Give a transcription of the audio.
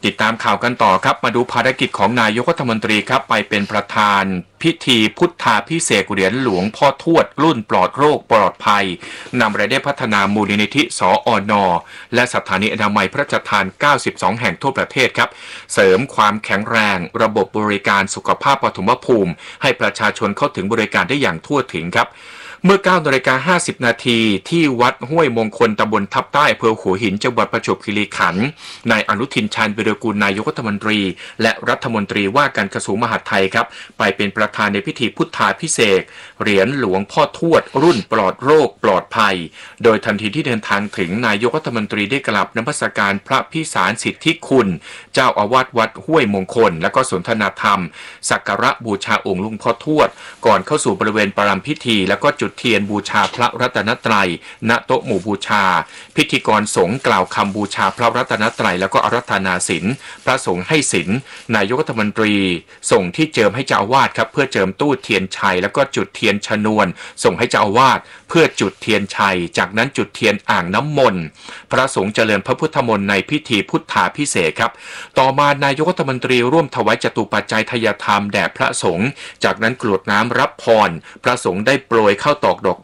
ติดตามข่าวกันต่อครับมาดูภารกิจของนายกรัฐมนตรีครับไปเป็นประธานพิธีพุทธาภิเษกเหรียญหลวงพ่อทวดรุ่นปลอดโรคปลอดภัยนำรายได้พัฒนามูลนิธิสอนและสถานีอนามัยพระราชทาน92แห่งทั่วประเทศครับเสริมความแข็งแรงระบบบริการสุขภาพปฐมภูมิให้ประชาชนเข้าถึงบริการได้อย่างทั่วถึงครับเมื่อ 9:50 นาทีที่วัดห้วยมงคลตำบลทับใต้อำเภอหัวหินจังหวัดประจวบคีรีขันธ์นายอนุทินชาญวิรากูลนายกรัฐมนตรีและรัฐมนตรีว่าการกระทรวงมหาดไทยครับไปเป็นประธานในพิธีพุทธาภิเษกเหรียญหลวงพ่อทวดรุ่นปลอดโรคปลอดภัยโดยทันทีที่เดินทางถึงนายกรัฐมนตรีได้กราบนมัสการพระพิสารสิทธิคุณเจ้าอาวาสวัดห้วยมงคลและก็สนทนาธรรมสักการะบูชาองค์หลวงพ่อทวดก่อนเข้าสู่บริเวณประรำพิธีแล้วก็จุดเทียนบูชาพระรัตนตรัยณโต๊ะหมู่บูชาพิธีกรสงฆ์กล่าวคำบูชาพระรัตนตรัยแล้วก็อาราธนาศีลพระสงฆ์ให้ศีลนายกรัฐมนตรีส่งที่เจิมให้เจ้าอาวาสครับเพื่อเจิมตู้เทียนชัยแล้วก็จุดเทียนชนวนส่งให้เจ้าอาวาสเพื่อจุดเทียนชัยจากนั้นจุดเทียนอ่างน้ำมนต์พระสงฆ์เจริญพระพุทธมนต์ในพิธีพุทธาภิเษกครับต่อมานายกรัฐมนตรีร่วมถวายจตุปัจจัยทายธรรมแด่พระสงฆ์จากนั้นกรวดน้ำรับพรพระสงฆ์ได้โปรยข้าวตอกดอก